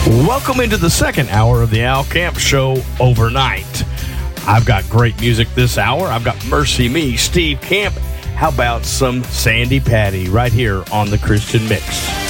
Welcome into the second hour of the Al Camp Show overnight. I've got great music this hour. I've got Mercy Me, Steve Camp. How about some Sandy Patty right here on the Christian Mix?